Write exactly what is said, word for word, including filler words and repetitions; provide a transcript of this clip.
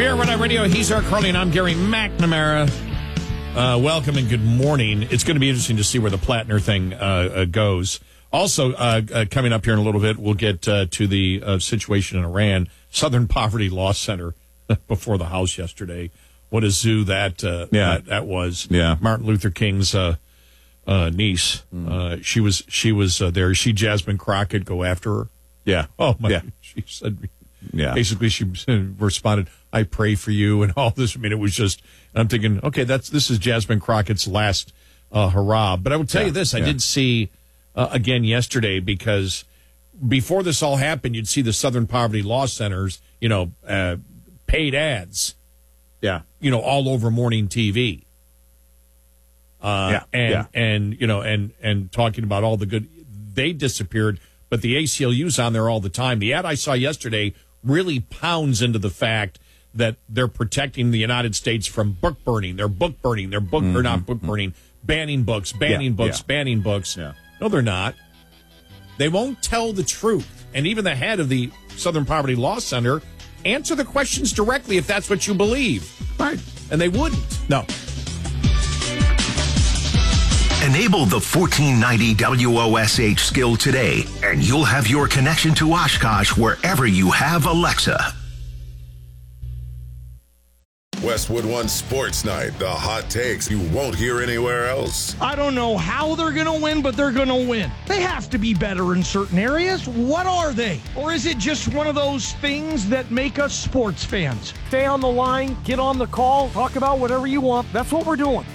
Here at Red Eye Radio, he's Eric Carly, and I'm Gary McNamara. Uh, welcome and good morning. It's going to be interesting to see where the Plattner thing uh, uh, goes. Also, uh, uh, coming up here in a little bit, we'll get uh, to the uh, situation in Iran. Southern Poverty Law Center before the House yesterday. What a zoo that uh, yeah. that, that was. Yeah. Martin Luther King's uh, uh, niece. Mm. Uh, she was she was uh, there. She, Jasmine Crockett, go after her. Yeah. Oh my! Yeah. She said. Yeah. Basically, she responded, "I pray for you," and all this. I mean, it was just. I'm thinking, okay, that's this is Jasmine Crockett's last uh, hurrah. But I will tell yeah. you this: I yeah. did see uh, again yesterday, because before this all happened, you'd see the Southern Poverty Law Centers, you know, uh, paid ads, yeah, you know, all over morning T V. Uh, yeah. and yeah. and you know, and and talking about all the good, they disappeared, but the A C L U's on there all the time. The ad I saw yesterday really pounds into the fact that they're protecting the United States from book burning. They're book burning. They're book, mm-hmm. or not book burning, banning books, banning yeah, books, yeah. banning books. Yeah. No, they're not. They won't tell the truth. And even the head of the Southern Poverty Law Center answer the questions directly if that's what you believe. Right. And they wouldn't. No. Enable the fourteen ninety W O S H skill today, and you'll have your connection to Oshkosh wherever you have Alexa. Westwood One Sports Night, the hot takes you won't hear anywhere else. I don't know how they're going to win, but they're going to win. They have to be better in certain areas. What are they? Or is it just one of those things that make us sports fans? Stay on the line, get on the call, talk about whatever you want. That's what we're doing.